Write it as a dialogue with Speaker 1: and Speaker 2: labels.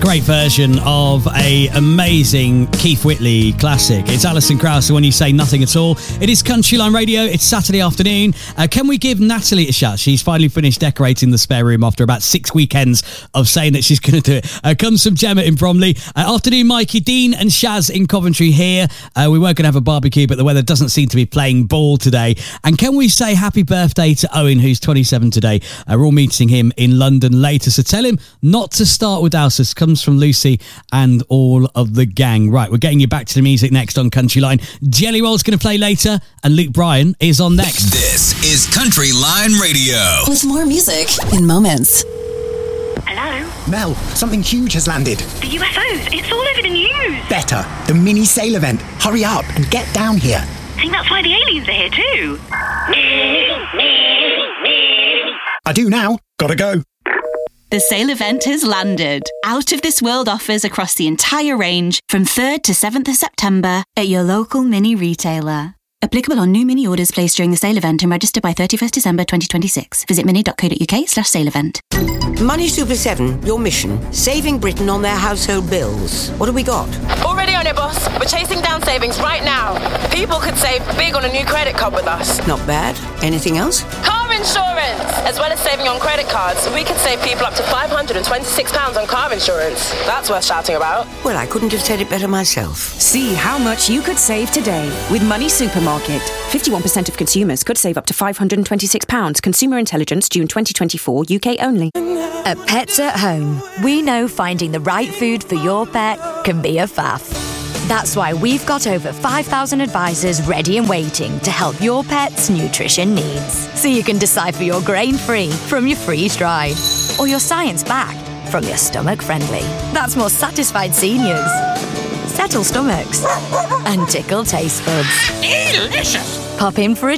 Speaker 1: great version of a amazing Keith Whitley classic. It's Alison Krauss, When You Say Nothing At All. It is Countryline Radio. It's Saturday afternoon. Can we give Natalie a shout? She's finally finished decorating the spare room after about 6 weekends of saying that she's going to do it. Comes from Gemma in Bromley. Afternoon, Mikey, Dean and Shaz in Coventry here. We were going to have a barbecue, but the weather doesn't seem to be playing ball today. And can we say happy birthday to Owen, who's 27 today? We're all meeting him in London later, so tell him not to start with Alsus. Comes from Lucy and all of the gang. Right, we're getting you back to the music next on Countryline. Jelly Roll's going to play later, and Luke Bryan is on next.
Speaker 2: This is Countryline Radio.
Speaker 3: With more music in moments.
Speaker 4: Hello?
Speaker 5: Mel, something huge has landed.
Speaker 4: The UFOs, it's all over the news.
Speaker 5: Better, the mini sail event. Hurry up and get down here.
Speaker 4: I think that's why the aliens are here too.
Speaker 5: I do now. Gotta go.
Speaker 6: The sale event has landed. Out of this world offers across the entire range from 3rd to 7th of September at your local mini retailer. Applicable on new mini orders placed during the sale event and register by 31st December 2026. Visit mini.co.uk/sale event.
Speaker 7: Money Super 7, your mission, saving Britain on their household bills. What have we got?
Speaker 8: Already on it, boss. We're chasing down savings right now. People could save big on a new credit card with us.
Speaker 7: Not bad. Anything else?
Speaker 8: Car insurance! As well as saving on credit cards, we could save people up to £526 on car insurance. That's worth shouting about.
Speaker 7: Well, I couldn't have said it better myself.
Speaker 9: See how much you could save today with Money Supermarket. 51% of consumers could save up to £526. Consumer Intelligence, June 2024, UK only.
Speaker 10: At Pets at Home, we know finding the right food for your pet can be a faff. That's why we've got over 5,000 advisors ready and waiting to help your pet's nutrition needs. So you can decipher your grain-free from your freeze-dried, or your science-backed from your stomach-friendly. That's more satisfied seniors, settle stomachs, and tickle taste buds.
Speaker 11: Delicious!
Speaker 10: Pop in for a